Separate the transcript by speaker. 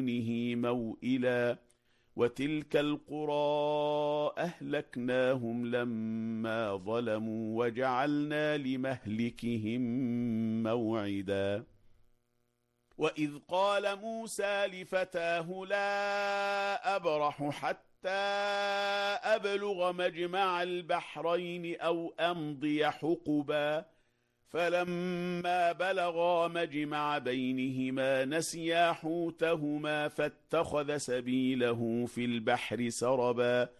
Speaker 1: دونه موئلا وتلك القرى أهلكناهم لما ظلموا وجعلنا لمهلكهم موعدا وإذ قال موسى لفتاه لا أبرح حتى أبلغ مجمع البحرين أو أمضي حقبا فلما بلغا مجمع بينهما نسيا حوتهما فاتخذ سبيله في البحر سربا